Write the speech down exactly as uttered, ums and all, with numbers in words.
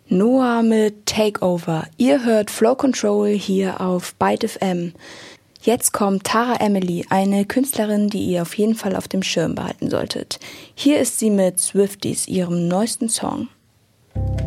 Noah mit Takeover. Ihr hört Flow Control hier auf Byte F M. Jetzt kommt Tara Emily, eine Künstlerin, die ihr auf jeden Fall auf dem Schirm behalten solltet. Hier ist sie mit Swifties, ihrem neuesten Song.